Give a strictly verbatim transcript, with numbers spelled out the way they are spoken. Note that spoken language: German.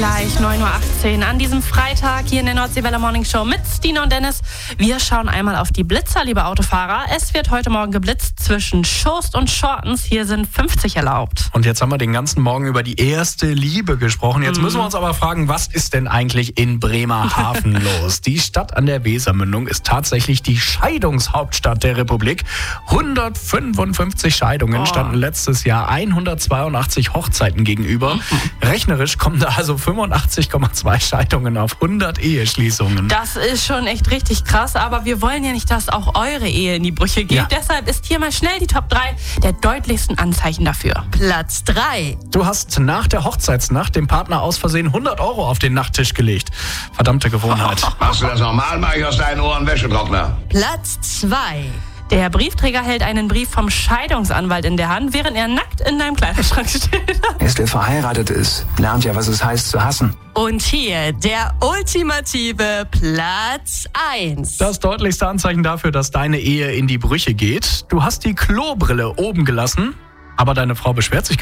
gleich neun Uhr achtzehn an diesem Freitag hier in der Nordseewelle Morning Show mit Stina und Dennis. Wir schauen einmal auf die Blitzer, liebe Autofahrer. Es wird heute Morgen geblitzt zwischen Soest und Schortens. Hier sind fünfzig erlaubt. Und jetzt haben wir den ganzen Morgen über die erste Liebe gesprochen. Jetzt müssen wir uns aber fragen, was ist denn eigentlich in Bremerhaven los? Die Stadt an der Wesermündung ist tatsächlich die Scheidungshauptstadt der Republik. hundertfünfundfünfzig Scheidungen Oh. standen letztes Jahr hundertzweiundachtzig Hochzeiten gegenüber. Rechnerisch kommen da also fünfundachtzig Komma zwei Scheidungen auf hundert Eheschließungen. Das ist schon echt richtig krass, aber wir wollen ja nicht, dass auch eure Ehe in die Brüche geht. Ja. Deshalb ist hier mal schnell die Top drei der deutlichsten Anzeichen dafür. Platz drei. Du hast nach der Hochzeitsnacht dem Partner aus Versehen hundert Euro auf den Nachttisch gelegt. Verdammte Gewohnheit. Machst du das normal, mach ich aus deinen Ohren Wäschetrockner. Platz zwei. Der Briefträger hält einen Brief vom Scheidungsanwalt in der Hand, während er nackt in deinem Kleiderschrank steht. Erst wer verheiratet ist, lernt ja, was es heißt zu hassen. Und hier der ultimative Platz eins. Das deutlichste Anzeichen dafür, dass deine Ehe in die Brüche geht. Du hast die Klobrille oben gelassen, aber deine Frau beschwert sich gar